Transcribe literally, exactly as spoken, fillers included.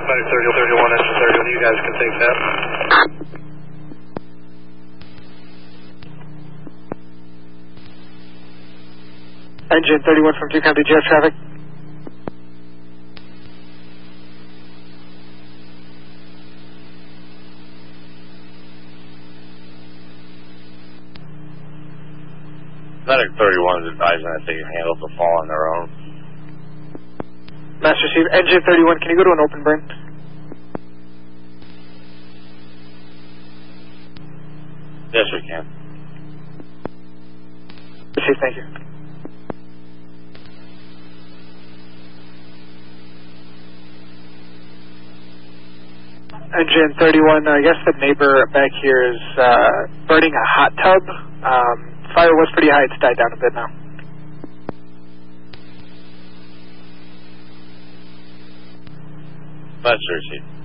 Medic thirty, thirty-one, engine thirty-one, you guys can take that. Engine thirty-one from G COM, did you have traffic? Medic thirty-one is advising that they can handle the fall on their own. Master Chief, engine thirty-one, can you go to an open burn? Yes, we can. Chief, thank you. Engine thirty-one, I guess the neighbor back here is uh, burning a hot tub. Um, fire was pretty high, it's died down a bit now. Master Chief.